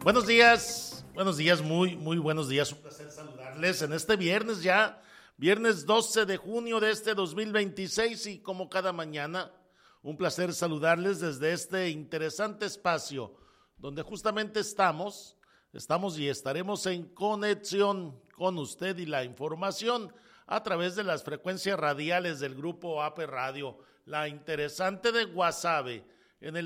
buenos días, muy buenos días. Un placer saludarles en este viernes ya, viernes 12 de junio de este 2026 y como cada mañana, un placer saludarles desde este interesante espacio donde justamente estamos y estaremos en conexión con usted y la información a través de las frecuencias radiales del grupo AP Radio, la interesante de Guasave, en el